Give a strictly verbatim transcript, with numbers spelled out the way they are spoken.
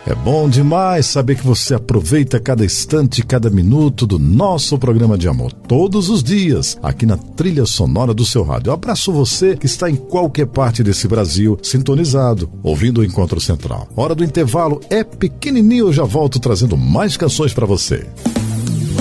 É bom demais saber que você aproveita cada instante, cada minuto do nosso programa de amor, todos os dias, aqui na trilha sonora do seu rádio. Eu abraço você que está em qualquer parte desse Brasil, sintonizado, ouvindo o Encontro Central. Hora do intervalo é pequenininho, eu já volto trazendo mais canções para você.